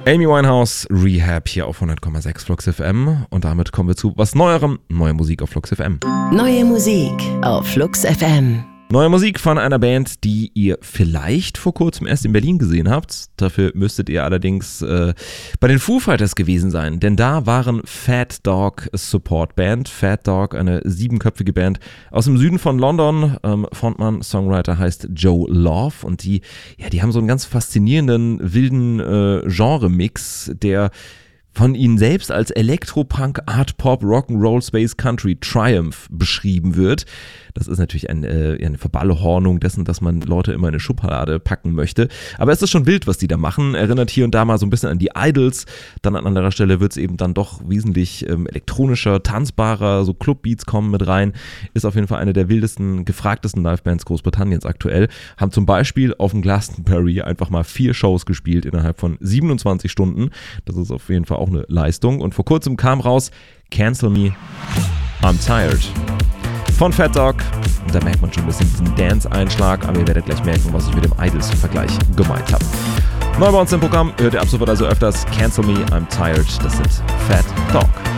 Amy Winehouse, Rehab hier auf 100,6 Flux FM und damit kommen wir zu was Neuerem, neue Musik auf Flux FM. Neue Musik auf Flux FM. Neue Musik von einer Band, die ihr vielleicht vor kurzem erst in Berlin gesehen habt. Dafür müsstet ihr allerdings bei den Foo Fighters gewesen sein, denn da waren Fat Dog Support Band. Fat Dog, eine 7-köpfige Band aus dem Süden von London. Frontmann, Songwriter heißt Joe Love und die haben so einen ganz faszinierenden, wilden Genre-Mix, der von ihnen selbst als Elektropunk, Art Pop, Rock'n'Roll, Space Country, Triumph beschrieben wird. Das ist natürlich eine Verballhornung dessen, dass man Leute immer in eine Schublade packen möchte. Aber es ist schon wild, was die da machen. Erinnert hier und da mal so ein bisschen an die Idols. Dann an anderer Stelle wird es eben dann doch wesentlich elektronischer, tanzbarer, so Clubbeats kommen mit rein. Ist auf jeden Fall eine der wildesten, gefragtesten Livebands Großbritanniens aktuell. Haben zum Beispiel auf dem Glastonbury einfach mal 4 Shows gespielt innerhalb von 27 Stunden. Das ist auf jeden Fall auch eine Leistung. Und vor kurzem kam raus Cancel Me, I'm Tired. Von Fat Dog. Und da merkt man schon ein bisschen diesen Dance-Einschlag, aber ihr werdet gleich merken, was ich mit dem Idols-Vergleich gemeint habe. Neu bei uns im Programm hört ihr ab sofort also öfters Cancel Me, I'm Tired. Das sind Fat Dog.